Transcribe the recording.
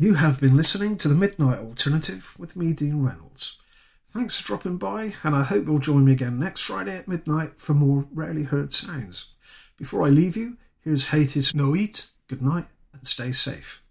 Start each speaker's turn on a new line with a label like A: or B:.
A: You have been listening to the Midnight Alternative with me, Dean Reynolds. Thanks for dropping by, and I hope you'll join me again next Friday at midnight for more Rarely Heard Sounds. Before I leave you, here's Hades Noit. Good night and stay safe.